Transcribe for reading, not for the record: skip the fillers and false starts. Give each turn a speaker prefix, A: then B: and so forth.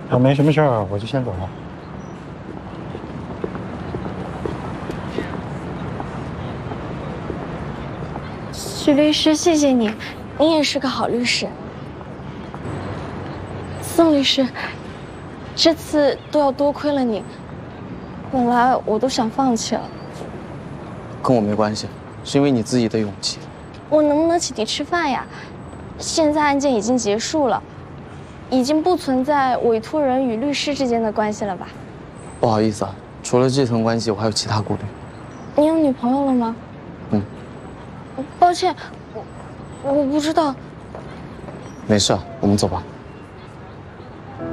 A: 没什么事儿，我就先走了。
B: 许律师，谢谢你，你也是个好律师。宋律师，这次都要多亏了你，本来我都想放弃了。
C: 跟我没关系，是因为你自己的勇气。
B: 我能不能请你吃饭呀？现在案件已经结束了，已经不存在委托人与律师之间的关系了吧？
C: 不好意思啊，除了这层关系，我还有其他顾虑。
B: 你有女朋友了吗？
C: 嗯。
B: 抱歉，我不知道。
C: 没事，我们走吧。